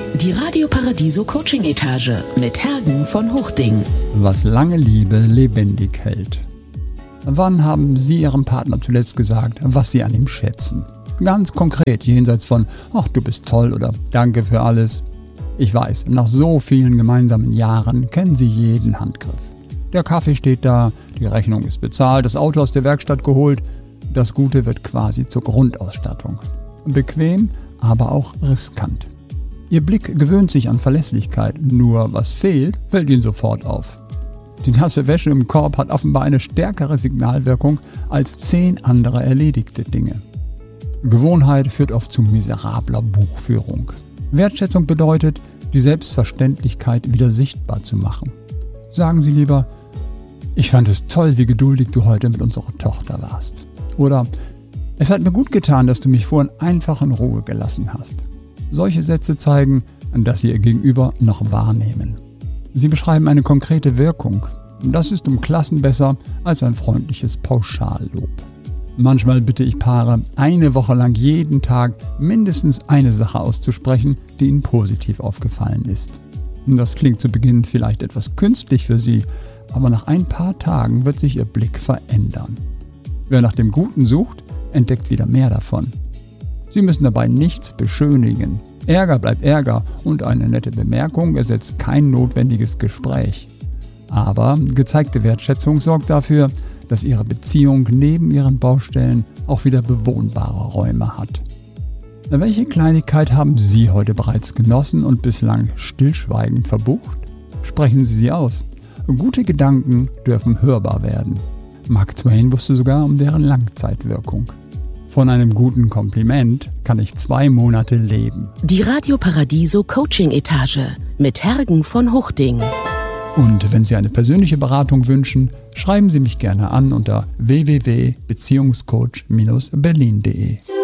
Die Radio Paradiso Coaching Etage mit Hergen von Huchting. Was lange Liebe lebendig hält. Wann haben Sie Ihrem Partner zuletzt gesagt, was Sie an ihm schätzen? Ganz konkret, jenseits von »Ach, du bist toll« oder »Danke für alles«. Ich weiß, nach so vielen gemeinsamen Jahren kennen Sie jeden Handgriff. Der Kaffee steht da, die Rechnung ist bezahlt, das Auto aus der Werkstatt geholt. Das Gute wird quasi zur Grundausstattung. Bequem, aber auch riskant. Ihr Blick gewöhnt sich an Verlässlichkeit, nur was fehlt, fällt Ihnen sofort auf. Die nasse Wäsche im Korb hat offenbar eine stärkere Signalwirkung als 10 andere erledigte Dinge. Gewohnheit führt oft zu miserabler Buchführung. Wertschätzung bedeutet, die Selbstverständlichkeit wieder sichtbar zu machen. Sagen Sie lieber: Ich fand es toll, wie geduldig du heute mit unserer Tochter warst. Oder: Es hat mir gut getan, dass du mich vorhin einfach in Ruhe gelassen hast. Solche Sätze zeigen, dass Sie Ihr Gegenüber noch wahrnehmen. Sie beschreiben eine konkrete Wirkung. Das ist um Klassen besser als ein freundliches Pauschallob. Manchmal bitte ich Paare, eine Woche lang jeden Tag mindestens eine Sache auszusprechen, die ihnen positiv aufgefallen ist. Das klingt zu Beginn vielleicht etwas künstlich für Sie, aber nach ein paar Tagen wird sich Ihr Blick verändern. Wer nach dem Guten sucht, entdeckt wieder mehr davon. Sie müssen dabei nichts beschönigen. Ärger bleibt Ärger und eine nette Bemerkung ersetzt kein notwendiges Gespräch. Aber gezeigte Wertschätzung sorgt dafür, dass Ihre Beziehung neben Ihren Baustellen auch wieder bewohnbare Räume hat. Welche Kleinigkeit haben Sie heute bereits genossen und bislang stillschweigend verbucht? Sprechen Sie sie aus. Gute Gedanken dürfen hörbar werden. Mark Twain wusste sogar um deren Langzeitwirkung. Von einem guten Kompliment kann ich 2 Monate leben. Die Radio Paradiso Coaching Etage mit Hergen von Huchting. Und wenn Sie eine persönliche Beratung wünschen, schreiben Sie mich gerne an unter www.beziehungscoach-berlin.de.